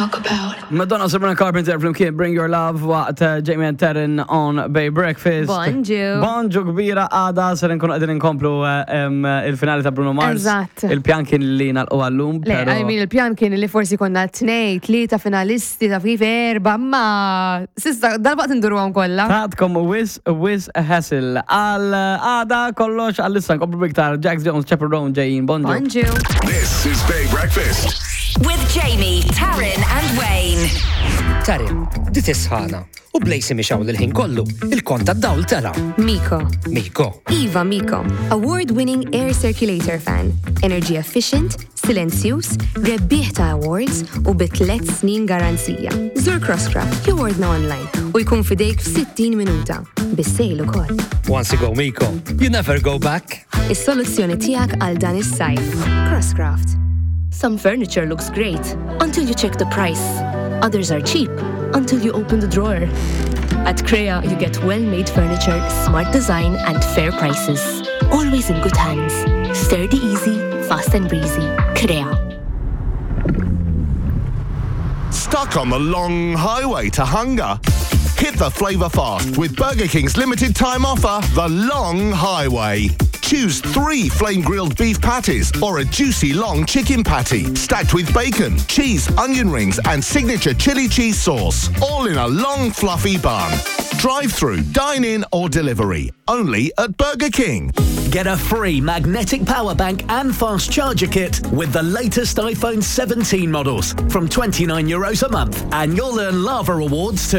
talk about. Madonna Sabrina Carpenter flimkien Bring Your Love waqt Jamie and Terran on Bay Breakfast. Bonġu kbira għada ser nkunu qegħdin inkomplu il-finali ta' Bruno Mars. Eżatt. Il-pjan kien li nagħlqu għallum. Il-pjan kien li forsi konna 2-3 finalisti ta' kif 4, ma sista dal-waqt indurhom kollha. Tatkom wis hassle għal għada kollox għal-issa nkomplu biktar Jax Jones, Chaperone ġejjin. Bonġu. This is Bay Breakfast. With Jamie, Taryn and Wayne. Taryn, di tisħana. U blejsi mixaw l-ħin kollu. Il-kont tad-dawl tara. Miko. Iva Miko. Award-winning air circulator fan. Energy efficient, silenzius, rebbieħ ta' awards u b3 snin garanzija. Zur Crosscraft, jawardna online u jkun fidejk f'60 minuta. Bis-sejl ukoll. Once you go Miko, you never go back. Is-soluzzjoni tiegħek għal dan is-sajf. Crosscraft. Some furniture looks great until you check the price. Others are cheap until you open the drawer. At Crea, you get well-made furniture, smart design, and fair prices. Always in good hands. Sturdy easy, fast and breezy. Crea. Stuck on the long highway to hunger? Hit the flavour fast with Burger King's limited time offer, The Long Highway. Choose 3 flame-grilled beef patties or a juicy long chicken patty stacked with bacon, cheese, onion rings and signature chili cheese sauce, all in a long fluffy bun. Drive-through, dine-in or delivery, only at Burger King. Get a free magnetic power bank and fast charger kit with the latest iPhone 17 models from €29 a month, and you'll earn Lava Awards too.